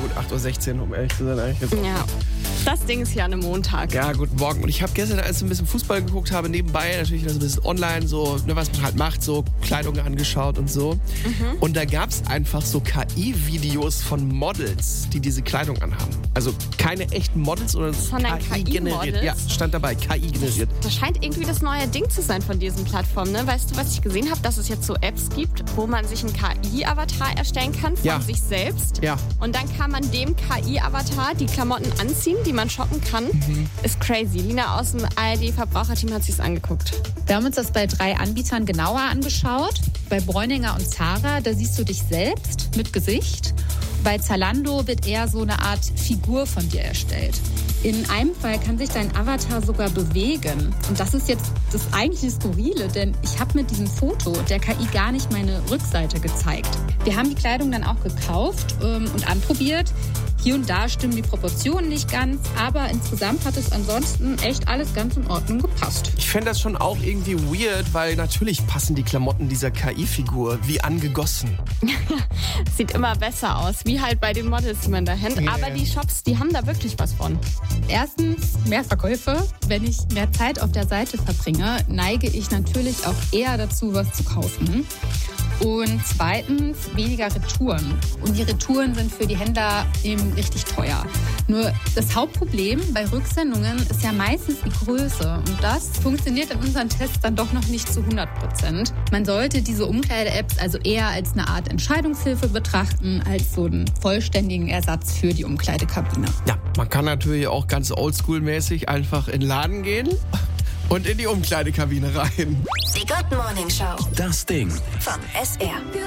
gut, 8.16 Uhr, um ehrlich zu sein. Eigentlich jetzt auch. Ja, das Ding ist ja an einem Montag. Ja, guten Morgen. Und ich habe gestern, als ich ein bisschen Fußball geguckt habe, nebenbei natürlich noch so ein bisschen online, so, ne, was man halt macht, so Kleidung angeschaut und so. Und da gab es einfach so KI-Videos von Models, die diese Kleidung anhaben. Also keine echten Models, sondern KI generiert. Ja, stand dabei, KI generiert. Das scheint irgendwie das neue Ding zu sein von diesen Plattformen. Ne? Weißt du, was ich gesehen habe? Dass es jetzt so Apps gibt, wo man sich einen KI-Avatar erstellen kann von sich selbst. Ja. Und dann kann man dem KI-Avatar die Klamotten anziehen, die man shoppen kann. Ist crazy. Lina aus dem ARD-Verbraucherteam hat sich's angeguckt. Wir haben uns das bei 3 Anbietern genauer angeschaut. Bei Bräuninger und Zara, da siehst du dich selbst mit Gesicht. Bei Zalando wird eher so eine Art Figur von dir erstellt. In einem Fall kann sich dein Avatar sogar bewegen. Und das ist jetzt das eigentliche Skurrile, denn ich habe mit diesem Foto der KI gar nicht meine Rückseite gezeigt. Wir haben die Kleidung dann auch gekauft und anprobiert. Hier und da stimmen die Proportionen nicht ganz, aber insgesamt hat es ansonsten echt alles ganz in Ordnung gepasst. Ich fände das schon auch irgendwie weird, weil natürlich passen die Klamotten dieser KI-Figur wie angegossen. Sieht immer besser aus, wie halt bei den Models, die man da kennt. Yeah. Aber die Shops, die haben da wirklich was von. Erstens, mehr Verkäufe. Wenn ich mehr Zeit auf der Seite verbringe, neige ich natürlich auch eher dazu, was zu kaufen. Und zweitens, weniger Retouren. Und die Retouren sind für die Händler eben richtig teuer. Nur das Hauptproblem bei Rücksendungen ist ja meistens die Größe. Und das funktioniert in unseren Tests dann doch noch nicht zu 100%. Man sollte diese Umkleide-Apps also eher als eine Art Entscheidungshilfe betrachten, als so einen vollständigen Ersatz für die Umkleidekabine. Ja, man kann natürlich auch ganz oldschool-mäßig einfach in den Laden gehen und in die Umkleidekabine rein. Die Good Morning Show. Das Ding. Vom SR.